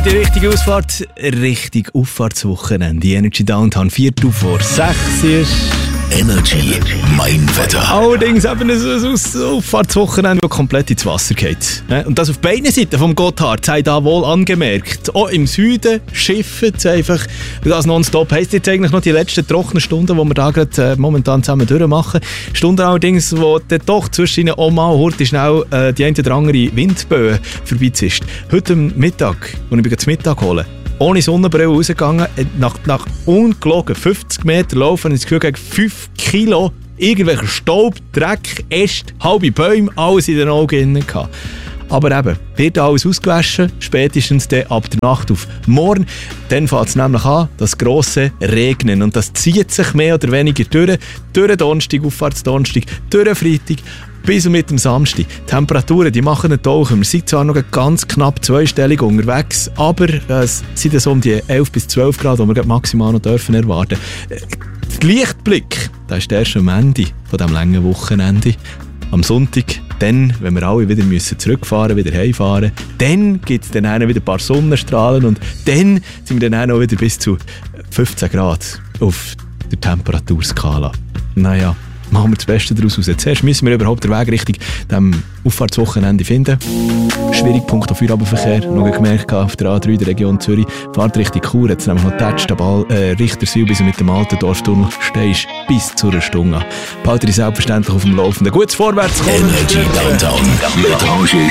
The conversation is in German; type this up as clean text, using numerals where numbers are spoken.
Die richtige Ausfahrt, richtig Auffahrtswochenende. Die Energy Downtown 4:04 ist Energy Mein Wetter. allerdings eben ein Auffahrtswochenende, das komplett ins Wasser geht. Und das auf beiden Seiten vom Gotthard, sei da wohl angemerkt. Auch im Süden schiffen es einfach. Das nonstop heisst jetzt eigentlich noch die letzten trockenen Stunden, die wir da gerade momentan zusammen durchmachen. Stunden allerdings, wo dann doch zwischen ihnen auch mal heute schnell die eine oder andere Windböe vorbeizischt. Heute Mittag, als ich zum Mittag holen, ohne Sonnenbrille rausgegangen, nach ungelogen 50 Meter laufen, habe ich das Gefühl, gegen 5 Kilo irgendwelcher Staub, Dreck, Äste, halbe Bäume, alles in den Augen gehabt. Aber eben, wird alles ausgewaschen, spätestens dann ab der Nacht auf morgen. Dann fängt es nämlich an, das grosse Regnen. Und das zieht sich mehr oder weniger durch den Donnerstag, Auffahrtsdonnerstag, durch den Freitag, bis und mit dem Samstag. Die Temperaturen, die machen einen Tauchen. Wir sind zwar noch ganz knapp zweistellig unterwegs, aber es sind so um die 11 bis 12 Grad, die wir maximal noch dürfen erwarten. Der Lichtblick, der ist erst am Ende von diesem langen Wochenende. Am Sonntag, dann, wenn wir alle wieder zurückfahren müssen, wieder heimfahren, dann gibt es dann wieder ein paar Sonnenstrahlen und dann sind wir dann auch wieder bis zu 15 Grad auf der Temperaturskala. Naja, machen wir das Beste daraus raus. Zuerst müssen wir überhaupt den Weg Richtung dem Auffahrtswochenende finden. Schwierig, Punkt auf Feierabendverkehr. Noch gemerkt auf der A3 der Region Zürich. Fahrt Richtung Chur, jetzt nämlich noch tätscht, Richterswil bis mit dem alten Dorftunnel stehst bis zu einer Stunde an. Behalte dich selbstverständlich auf dem Laufenden. Gutes Vorwärtskommen. Energy Downtown mit Roger